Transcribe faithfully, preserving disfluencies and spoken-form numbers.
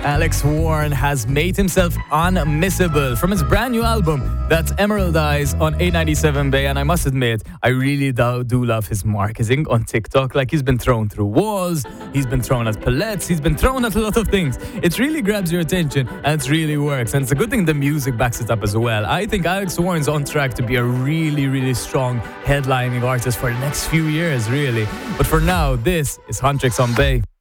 Alex Warren has made himself unmissable from his brand new album, that's Emerald Eyes, on eight ninety-seven Bay. And I must admit, I really do, do love his marketing on TikTok. Like, he's been thrown through walls, he's been thrown at palettes, he's been thrown at a lot of things. It really grabs your attention and it really works. And it's a good thing the music backs it up as well. I think Alex Warren's on track to be a really, really strong headlining artist for the next few years, really. But for now, this is Huntrix on Bay.